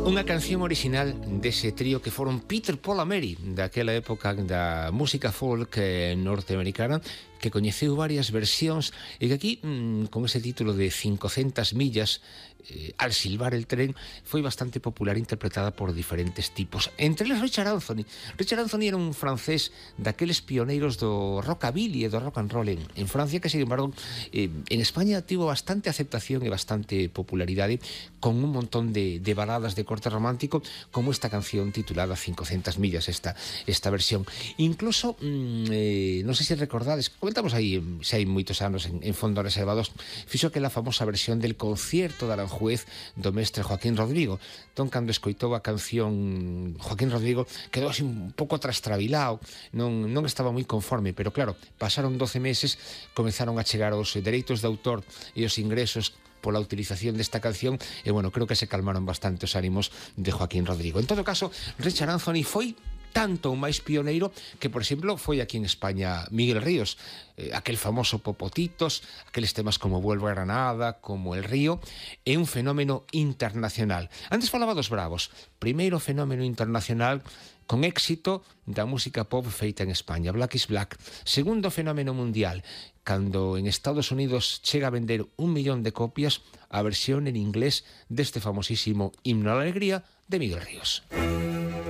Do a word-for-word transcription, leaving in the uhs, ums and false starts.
Unha canción original dese trío que foron Peter, Paul e Mary, daquela época da música folk eh, norteamericana, que coñeceu varias versións e que aquí, mmm, con ese título de cincocentas millas, eh, al silbar el tren, foi bastante popular, interpretada por diferentes tipos. Entre eles Richard Anthony. Richard Anthony era un francés daqueles pioneiros do rockabilly e do rock and roll en, en Francia, que, sin embargo, eh, en España tivo bastante aceptación e bastante popularidade, con un montón de, de baladas de corte romántico, como esta canción titulada cincocentas millas, esta, esta versión. Incluso, mmm, eh, non sei se recordades, comentamos aí, se hai moitos anos en, en Fondo Reservados, fixo aquela famosa versión del concierto de Aranjuez do mestre Joaquín Rodrigo. Entón, cando escoitou a canción, Joaquín Rodrigo quedou así un pouco trastrabilao, non, non estaba moi conforme, pero claro, pasaron doce meses, comenzaron a chegar os dereitos de autor e os ingresos pola utilización desta canción, e, bueno, creo que se calmaron bastante os ánimos de Joaquín Rodrigo. En todo caso, Richard Anthony foi tanto o máis pioneiro que, por exemplo, foi aquí en España Miguel Ríos, eh, aquel famoso Popotitos, aqueles temas como Vuelvo a Granada, como El Río, é un fenómeno internacional. Antes falaba dos Bravos, primeiro fenómeno internacional con éxito da música pop feita en España, Black is Black. Segundo fenómeno mundial, cando en Estados Unidos chega a vender un millón de copias a versión en inglés deste famosísimo Himno a la Alegría de Miguel Ríos.